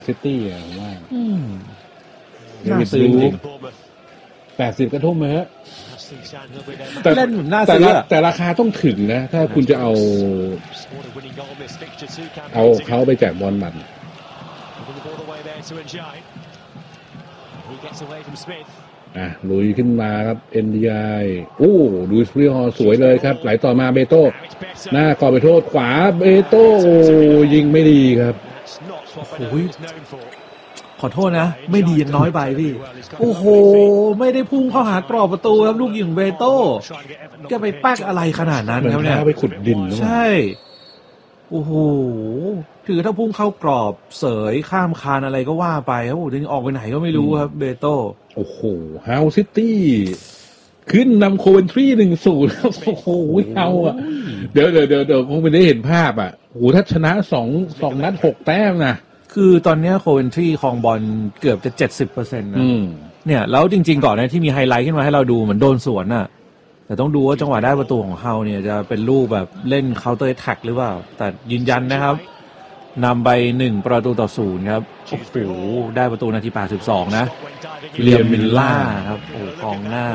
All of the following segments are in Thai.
ซิตี้อะผมว่าน่าซื้อจริง 80 กระทุ่มไหมฮะเล่นน่าซื้อแต่ราคาต้องถึงนะ ถ้าคุณจะเอาเขาไปแจกบอลหมัดลุยขึ้นมาครับ NDI ดูสปริฮอสวยเลยครับไหลต่อมาเบโต้หน้าก่อไปโทษขวาเบโต้ยิงไม่ดีครับโอ้ยขอโทษนะไม่ดียังน้อยไปพี่โอ้โหไม่ได้พุ่งเข้าหากรอบประตูครับลูกยิงเบโต้จะไปแป๊กอะไรขนาดนั้นครับเนี่ยไปขุดดินใช่โอ้โหถือถ้าพุ่งเข้ากรอบเสยข้ามคานอะไรก็ว่าไปครับโอ้โหออกไปไหนก็ไม่รู้ครับเบโต้โอ้โหเฮาซิตี้ขึ้นนำโคเวนทรี 1-0 ครับโอ้โหเฮาอ่ะเดี๋ยวคงไม่ได้เห็นภาพอ่ะโอ้โหถ้าชนะ2นัด6 แต้มนะคือตอนนี้โคเวนทรีครองบอลเกือบจะ 70% นะเนี่ยแล้วจริงๆก่อนนะที่มีไฮไลท์ขึ้นมาให้เราดูเหมือนโดนสวนน่ะแต่ต้องดูว่าจังหวะได้ประตูของเฮาเนี่ยจะเป็นลูกแบบเล่นเคาน์เตอร์แท็กหรือเปล่าแต่ยืนยันนะครับนำไป1-0ครับโอ้โหได้ประตูนาที82นะเลียมมิลล่าครับโอ้กองหน้า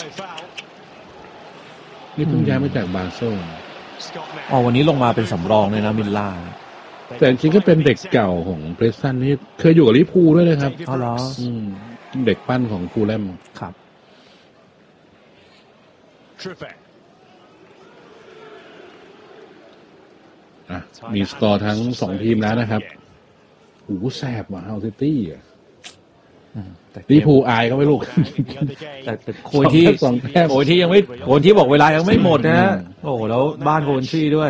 นี่เพิ่งย้ายมาจากบาเซลวันนี้ลงมาเป็นสำรองเลยนะมิลล่าแต่จริงก็เป็นเด็กเก่าของเพรสซันนี่เคยอยู่กับลิเวอร์พูลด้วยนะครับอ๋อเหรอเด็กปั้นของฟูลแลมครับมีสกอร์ทั้ง2ทีมแล้วนะครับโอ้โหแสบว่ะเฮาซิตี้อ่ะลิเวอร์พูลอายเขาไม่ลูกแต่โคนที่ยังไม่โคนที่บอกเวลายังไม่หมดนะโอ้โหแล้วบ้านโคนที่ด้วย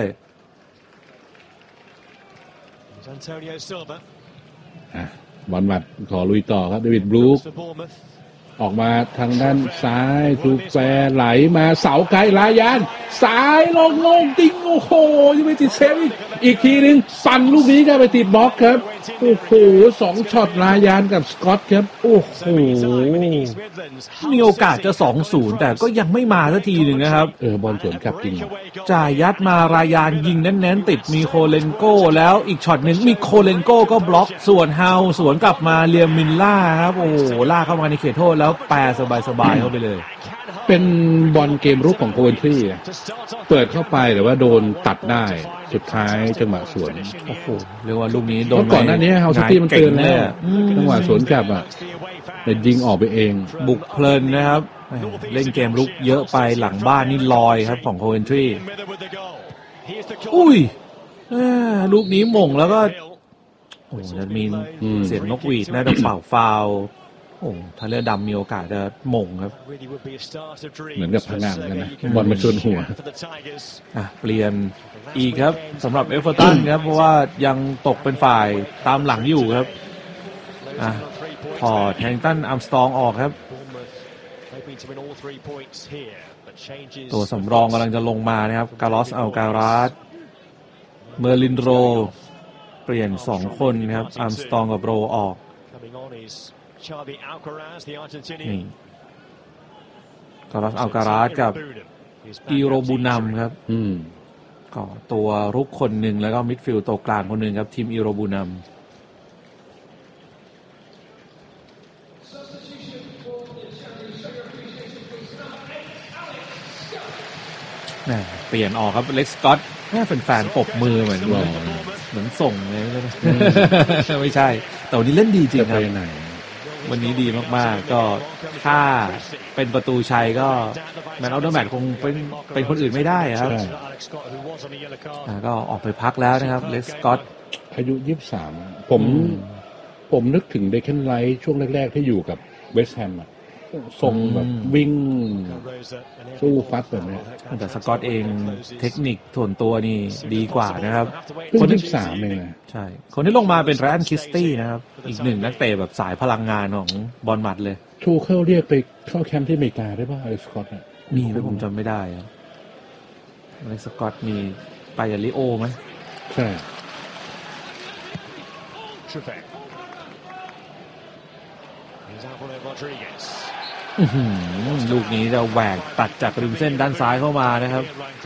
บอลหมัดขอลุยต่อครับเดวิดบรูคออกมาทางด้านซ้ายทูแฟร์ไหลมาเสาไกลลายานสายลงติงโอ้โหยังไม่ติดเซฟอีกทีนึงปั่นลูกนี้ก็ไปติดบล็อกครับโอ้โห2 ช็อตลายานกับสกอตครับโอ้โหมีโอกาสจะ 2-0 แต่ก็ยังไม่มาสักทีหนึ่งนะครับบอลสวนกลับจริงจ่ายยัดมารายานยิงเน้นๆติดมีโคเลนโก้แล้วอีกช็อตนึงมีโคเลนโก้ก็บล็อกส่วนเฮาสวนกลับมาเลียมมิลล่าครับโอ้โหล่าเข้ามาในเขตโทษแล้วแปรสบายๆเข้าไปเลยเป็นบอลเกมรุกของโคเวนทรีเปิดเข้าไปแต่ว่าโดนตัดได้สุดท้ายจังหวะสวนโอ้โหเรียกว่าลูกนี้โดนก่อนหน้านี้เฮาซิตี้มันเตือนแล้วจังหวะสวนกลับแต่ยิงออกไปเองบุกเพลินนะครับเล่นเกมรุกเยอะไปหลังบ้านนี่ลอยครับของโคเวนทรีอุ้ยลูกนี้หม่งแล้วก็โอ้จะมีเสียงนกหวีดน่าจะฟาวถ้าเลือดดำมีโอกาสจะหม่งครับเหมือนกับพนังกันนะบอลมาชนหัวเปลี่ยนอีกครับสำหรับเอเวอร์ตันครับเพราะว่ายังตกเป็นฝ่ายตามหลังอยู่ครับพอแฮงตันอัมสตรองออกครับตัวสำรองกำลังจะลงมานะครับกาลอสอัลการาสเมอร์ลินโรเปลี่ยน2 คนครับอัมสตรองกับโรออกนี่กาลอสอัลการาสกับอิโรบูนัมครับก็ตัวรุกคนหนึ่งแล้วก็มิดฟิลด์ตัวกลางคนหนึ่งครับทีมอิโรบูนัมเปลี่ยนออกครับเล็กสกอตแฟนๆปรบมือเหมือนส่งเลยไม่ใช่แต่วันนี้เล่นดีจริงครับวันนี้ดีมากๆก็ถ้าเป็นประตูชัยก็แมนออฟเดอะแมตช์คงเป็นคนอื่นไม่ได้ครับก็ออกไปพักแล้วนะครับเล็กสกอตอายุ23ผมนึกถึงเดคเคนไลท์ช่วงแรกๆที่อยู่กับเวสต์แฮมส่งแบบวิ่งสู้ฟัดแบบนี้แต่สกอตเองเทคนิคส่วนตัวนี่ดีกว่านะครับคนที่3เองนะใช่คนที่ลงมาเป็นไรอันคิสตี้นะครับอีก1นักเตะแบบสายพลังงานของบอลมัดเลยทูเคิลเรียกไปเข้าแคมป์ที่อเมริกาได้ป่ะอเล็กซ์สกอตมีไหมผมจำไม่ได้ครับอเล็กซ์สกอตมีไปกับลิโอไหมใช่ลูกนี้จะแหวกตัดจากริมเส้นด้านซ้ายเข้ามานะครับ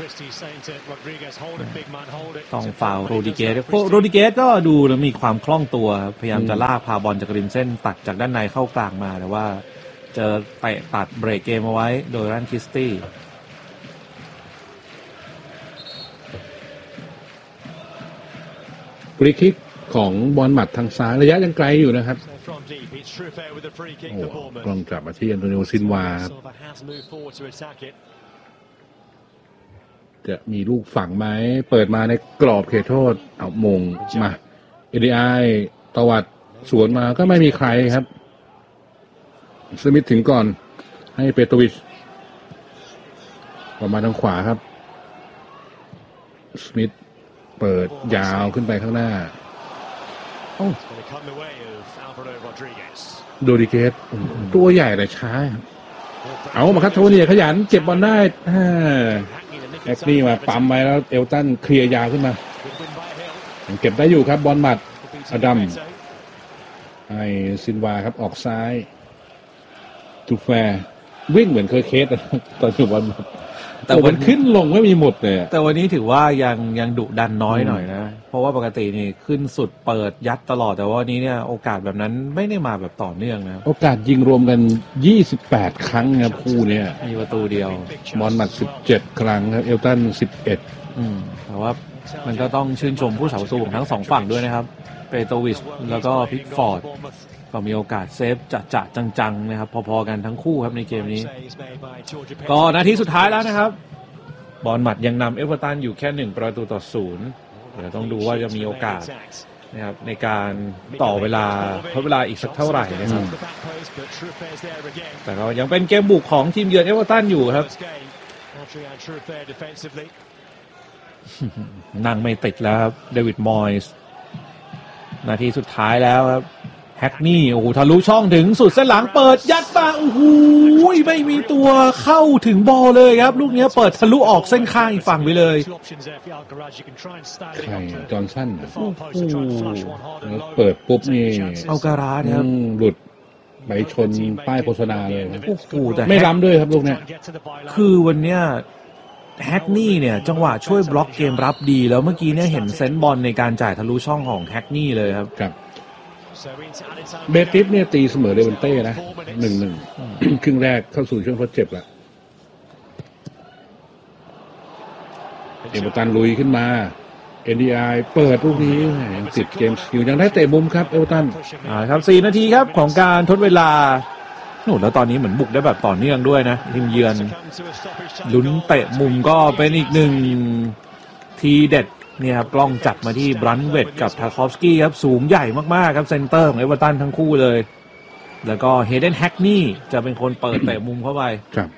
ต้องฟาวล์โรดิเกสก็ดูแล้วมีความคล่องตัวพยายามจะลากพาบอลจากริมเส้นตัดจากด้านในเข้ากลางมาแต่ว่าเจอเตะตัดเบรกเกมเอาไว้โดยรันคริสตี้ฟรีคิกของบอลหมัดทางซ้ายระยะยังไกลอยู่นะครับกล้องจับมาที่อันโตนิโอซินวาจะมีลูกฝังไหมเปิดมาในกรอบเขตโทษเอามงมาเอดีไอตวัดสวนมาก็ไม่มีใครครับสมิธถึงก่อนให้เปโตวิชออกมาทางขวาครับสมิธเปิดยาวขึ้นไปข้างหน้าโดดิเกสตัวใหญ่แต่ช้าเอามาครับโทนี่ขยันเก็บบอลได้แอ็กนี่มาปั๊มไว้แล้วเอลตันเคลียร์ยาวขึ้นมาเก็บได้อยู่ครับบอลหมัดอดัมให้ซินวาครับออกซ้ายทูแฟร์วิ่งเหมือนเคยเคสตอนอยู่บอลหมัดแต่มันขึ้นลงไม่มีหมดเลยแต่วันนี้ถือว่ายังดุดันน้อยหน่อยนะเพราะว่าปกตินี่ขึ้นสุดเปิดยัดตลอดแต่ว่าวันนี้เนี่ยโอกาสแบบนั้นไม่ได้มาแบบต่อเนื่องนะโอกาสยิงรวมกัน28ครั้งครับคู่นี้มีประตูเดียวบอลหมัด17ครั้งครับเอลตัน11 แต่ว่ามันก็ต้องชื่นชมผู้สาประตูของทั้งสองฝั่งด้วยนะครับเปโตวิชแล้วก็พิกฟอร์ดก็มีโอกาสเซฟจะจังๆนะครับพอๆกันทั้งคู่ครับในเกมนี้ก็นาทีสุดท้ายแล้วนะครับบอลหมัดยังนำเอเวอร์ตันอยู่แค่1-0เดี๋ยวต้องดูว่าจะมีโอกาสนะครับในการต่อเวลาเพราะเวลาอีกสักเท่าไหร่นะครับแต่ก็ยังเป็นเกมบุกของทีมเยือนเอเวอร์ตันอยู่ครับนั่งไม่ติดแล้วครับเดวิดมอยส์นาทีสุดท้ายแล้วครับแฮกนี่โอ้โหทะลุช่องถึงสุดเส้นหลังเปิดยัดมาโอ้โหไม่มีตัวเข้าถึงบอลเลยครับลูกนี้เปิดทะลุออกเส้นข้างอีกฝั่งไปเลยใครจอห์นสันโอ้โหเปิดปุ๊บนี่เอาการาครับหลุดไปชนป้ายโฆษณาเลยโอ้โหแต่ไม่ล้ำด้วยครับลูกนี้คือวันเนี้ยแฮกนี่เนี่ยจังหวะช่วยบล็อกเกมรับดีแล้วเมื่อกี้เนี่ยเห็นเซนส์บอลในการจ่ายทะลุช่องของแฮกนี่เลยครับเบติสเนี่ยตีเสมอเลวันเต้นะ 1-1 ครึ่งแรกเข้าสู่ช่วงทดเจ็บแล้วเอเวอร์ตันลุยขึ้นมา NDI เปิดลูกนี้ยังติดเกมอยู่ยังได้เตะมุมครับเอเวอร์ตันครับ4นาทีครับของการทดเวลาแล้วตอนนี้เหมือนบุกได้แบบต่อเนื่องด้วยนะทีมเยือนลุ้นเตะมุมก็เป็นอีกหนึ่งทีเด็ดเนี่ยครับกล้องจับมาที่บรันเวตกับทาคอฟสกี้ครับสูงใหญ่มากๆครับเซนเตอร์ของเอเวอร์ตันทั้งคู่เลยแล้วก็เฮเดนแฮกนี่จะเป็นคนเปิดเตะมุมเข้าไปครับ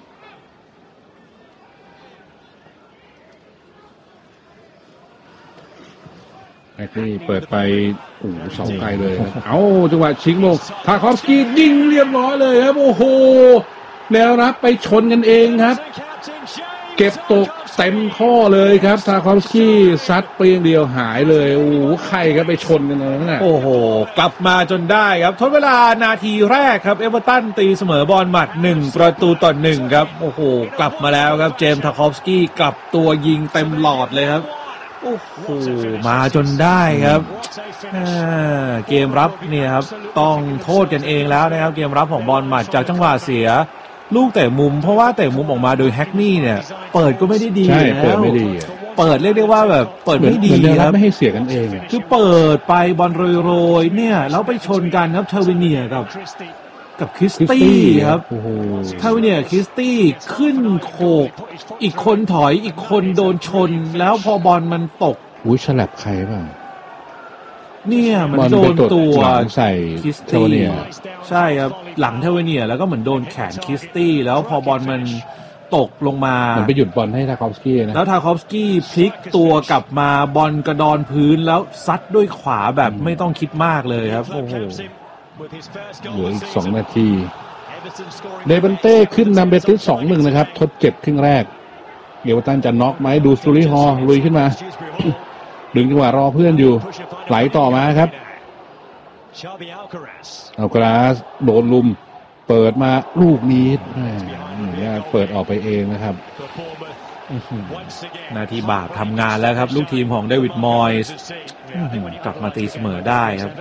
แฮกนี่เปิดไปโอ้โหเสาไกลเลยเอาจังหวะชิงลงทาคอฟสกี้ยิงเรียบร้อยเลยครับโอ้โหแนวรับไปชนกันเองครับเก็บตกเต็มข้อเลยครับทาคอฟสกี้ซัดเปรี้ยงเดียวหายเลยโอ้โหใครครับไปชนกันเลยนะโอ้โหกลับมาจนได้ครับทดเวลานาทีแรกครับเอเวอร์ตันตีเสมอบอลหมัด1-1ครับโอ้โหกลับมาแล้วครับเจมส์ทาคอฟสกี้กลับตัวยิงเต็มหลอดเลยครับโอ้โหมาจนได้ครับเกมรับเนี่ยครับต้องโทษกันเองแล้วนะครับเกมรับของบอลหมัดจากจังหวะเสียลูกเตะมุมเพราะว่าเตะมุมออกมาโดยแฮกนี่เนี่ยเปิดก็ไม่ได้ดีแล้วเปิดไม่ดีเปิดเรียกได้ว่าแบบเปิดไม่ดีครับไม่ให้เสียกันเองคือเปิดไปบอลโรยๆเนี่ยแล้วไปชนกันครับเทอร์วิเนียกับคริสตี้ครับเทอร์วิเนียคริสตี้ขึ้นโขกอีกคนถอยอีกคนโดนชนแล้วพอบอลมันตกฉลับใครบ้างเนี่ยมันโดนตัวใส่คริสตี้ใช่ครับหลังเทเวเนียแล้วก็เหมือนโดนแขนคริสตี้แล้วพอบอลมันตกลงมามันไปหยุดบอลให้ทาคอฟสกี้นะแล้วทาคอฟสกี้พลิกตัวกลับมาบอลกระดอนพื้นแล้วซัดด้วยขวาแบบไม่ต้องคิดมากเลยครับโอ้โหเหลืออีก2นาทีเดวันเต้ขึ้นนำเบติส 2-1 นะครับทดเจ็บครึ่งแรกเดี๋ยวตันจะน็อกไหมดูสตูริฮอลลุยขึ้นมาดึงจังหวะรอเพื่อนอยู่ไหลต่อมาครับเอากราสโดนลุมเปิดมาลูกนี้เปิดออกไปเองนะครับนาทีบาปทำงานแล้วครับลูกทีมของเดวิดมอยส์กลับมาตีเสมอได้ครับ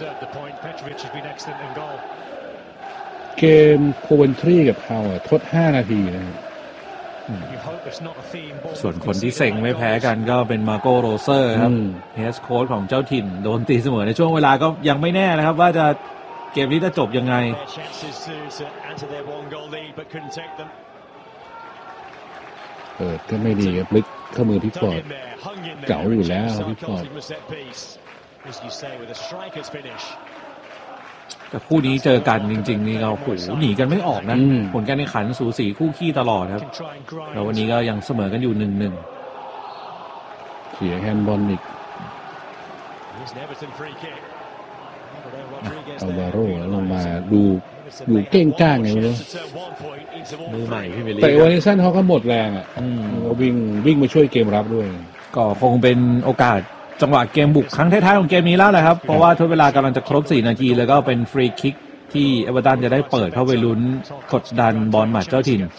เกมโคเวนทรีกับเฮาทด5 นาทีนะครับส่วนคนที่เซ็งไม่แพ้กันก็เป็นมาโกโรเซอร์ครับเฮดโค้ชของเจ้าถิ่นโดนตีเสมอในช่วงเวลาก็ยังไม่แน่นะครับว่าจะเกมนี้จะจบยังไงก็ไม่ดีครับลึกเข้ามือพี่ฟอร์ดเก๋าอยู่แล้วพี่ฟอร์ดแต่คู่นี้เจอกันจริงๆนี่เราหนีกันไม่ออกนะผลการแข่งขันสูสีคู่ขี้ตลอดครับแล้ววันนี้ก็ยังเสมอกันอยู่ 1-1 เสียแฮนด์บอลอีกอัลวาโรลงมาดูเก้งก้างไงไม่รู้มือใหม่พี่เบลลี่แต่วันนี้สั้นเขาก็หมดแรงวิ่งมาช่วยเกมรับด้วยก็คงเป็นโอกาสจังหวะเกมบุกครั้งท้ายๆของเกมนี้แล้วแหละครับเพราะว่าทดเวลากำลังจะครบ4 นาทีแล้วก็เป็นฟรีคิกที่เอเวอร์ตันจะได้เปิดเข้าไปลุ้นกดดันบอลหมัดเจ้าถิ่น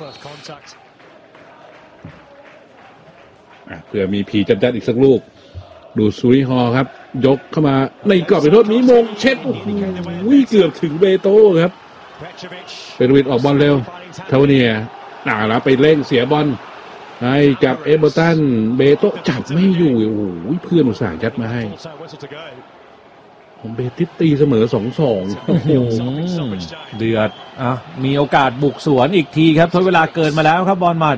เผื่อมีผีจัดอีกสักลูกดูซุยฮอครับยกเข้ามาในกรอบไปโทษนี้มงเช็ดเกือบถึงเบโต้ครับเปโรวิดออกบอลเร็วเท่านี้แล้วไปเล่นเสียบอลให้กับเอเวอร์ตันเบโต้จับไม่อยู่โอ้โหเพื่อนอุตส่าห์ยัดมาให้ผมเบติสตีเสมอ 2-2 เดือดมีโอกาสบุกสวนอีกทีครับทดเวลาเกินมาแล้วครับบอลหมัด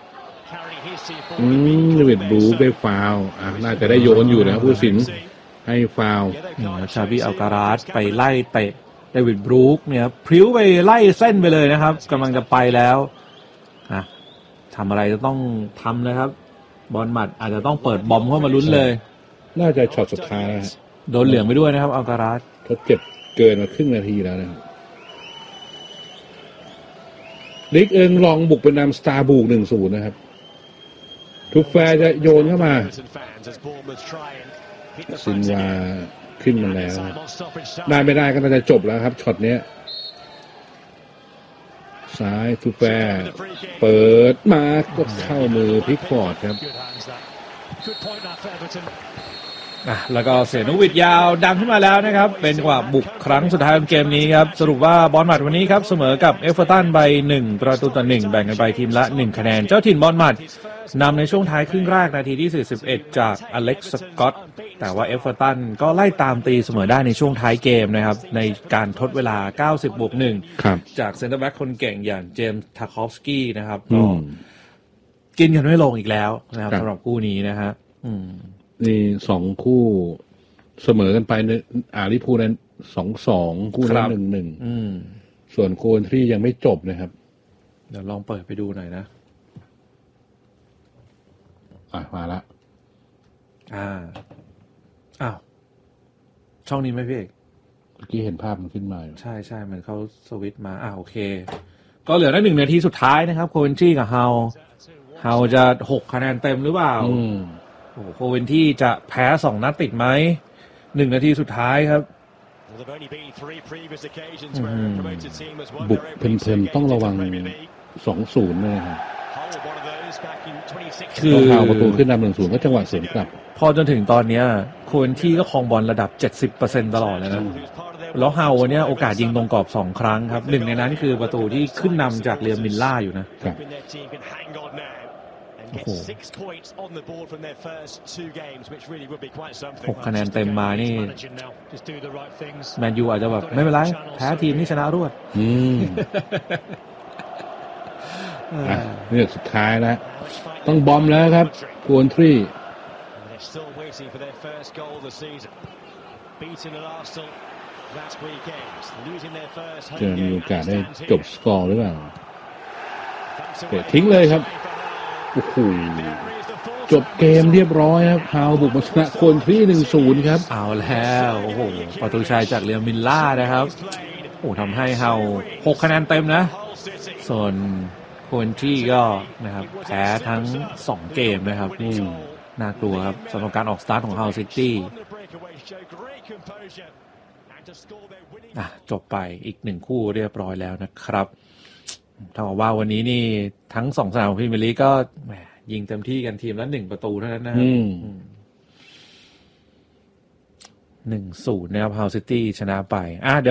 เดวิดบรูคได้ฟาวล์น่าจะได้โยนอยู่นะผู้ตัดสินให้ฟาวล์ชาบีอัลการาสไปไล่เตะเดวิดบรูคเนี่ยพริ้วไปไล่เส้นไปเลยนะครับกำลังจะไปแล้วทำอะไรจะต้องทำนะครับบอลหมัดอาจจะต้องเปิดบอมเข้ามาลุ้นเลยน่าจะช็อตสุดท้ายนะโดนเหลืองไปด้วยนะครับอัลการาสทดเจ็บเกินมาครึ่งนาทีแล้วนะครับลิกลองบุกเป็นนำสตาร์บุก 1-0 นะครับทุกแฟร์จะโยนเข้ามาซินวาขึ้นมาแล้วได้ไม่ได้ก็น่าจะจบแล้วครับช็อตเนี้ยซ้ายทุกแฟร์เปิดมาก็เข้ามือพิกฟอร์ดครับแล้วก็เสียนุวิทยาวดังขึ้นมาแล้วนะครับเป็นจังหวะบุกครั้งสุดท้ายของเกมนี้ครับสรุปว่าบอลหมัดวันนี้ครับเสมอกับเอเวอร์ตันไป1-1แบ่งกันไปทีมละ1 คะแนนเจ้าถิ่นบอลหมัดนำในช่วงท้ายครึ่งแรกนาทีที่41จากอเล็กซ์สกอตแต่ว่าเอเวอร์ตันก็ไล่ตามตีเสมอได้ในช่วงท้ายเกมนะครับในการทดเวลา90+1จากเซ็นเตอร์แบ็คคนเก่งอย่างเจมส์ทาคอฟสกี้นะครับก็กินกันไม่ลงอีกแล้วนะครับสำหรับคู่นี้นะฮะนี่2 คู่เสมอกันไปลิพูลนั้น 2-2 คู่ละ1-1ส่วนโคนทรียังไม่จบนะครับเดี๋ยวลองเปิดไปดูหน่อยนะมาแล้วช่องนี้ไหมพี่เอกเมื่อกี้เห็นภาพมันขึ้นมาใช่เหมือนเขาสวิตช์มาโอเคก็เหลือได้1 นาทีสุดท้ายนะครับโคเวนทรีกับเฮาจะ6 คะแนนเต็มหรือเปล่าโคเวนที่จะแพ้2 นัดติดไหม1 นาทีสุดท้ายครับบุกเพลินๆต้องระวัง 2-0 นะครับคือข่าวประตูขึ้นนำ 1-0 ก็จังหวะสวนกลับพอจนถึงตอนนี้โคเวนที่ก็ครองบอลระดับ 70% ตลอดเลยนะแล้วเฮาเนี่ยโอกาสยิงตรงกรอบ2 ครั้งครับ1ในนั้นคือประตูที่ขึ้นนำจากเรียลมิลล่าอยู่นะ6 คะแนนเต็มมานี่แมนยูอาจจะแบบไม่เป็นไรแพ้ทีมที่ชนะรวดเนี่ยสุดท้ายแล้วต้องบอมแล้วครับโคเวนทรีจะมีโอกาสได้จบสกอร์หรือเปล่าเตะทิ้งเลยครับโอ้โหจบเกมเรียบร้อยครับเฮาบุกมาชนะโคเวนทรี 1-0 ครับเอาแล้วโอ้โหประตูชัยจากเรียลมิลล่านะครับโอ้ทำให้เฮา6 คะแนนเต็มนะส่วนโคเวนทรีก็นะครับแพ้ทั้ง2 เกมนะครับน่ากลัวครับสำหรับการออกสตาร์ทของเฮาซิตี้จบไปอีก1คู่เรียบร้อยแล้วนะครับถ้าว่าวันนี้นี่ทั้ง2สนามของพรีเมียร์ลีกก็แหมยิงเต็มที่กันทีมละ1ประตูเท่านั้นนะครับ1-0นะครับฮาวซิตี้ชนะไปเดี๋ยว